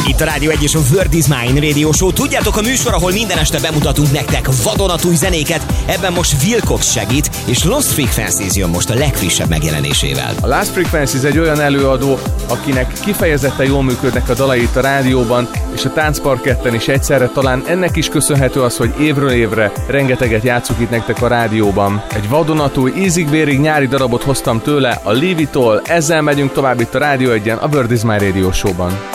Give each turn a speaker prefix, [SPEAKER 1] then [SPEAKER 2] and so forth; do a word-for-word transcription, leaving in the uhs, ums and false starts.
[SPEAKER 1] Itt a Rádió egy és a Word is Mine Radio Show. Tudjátok, a műsor, ahol minden este bemutatunk nektek vadonatúj zenéket. Ebben most Wilcox segít, és Lost Frequencies jön most a legfrissebb megjelenésével.
[SPEAKER 2] A Lost Frequencies egy olyan előadó, akinek kifejezetten jól működnek a dalai itt a rádióban, és a táncparketten is egyszerre. Talán ennek is köszönhető az, hogy évről évre rengeteget játszuk itt nektek a rádióban. Egy vadonatúj, ízig-vérig nyári darabot hoztam tőle, a Leave It All. Ezzel megyünk tovább itt a Rádió egyen, a Word is Mine Radio Show-ban.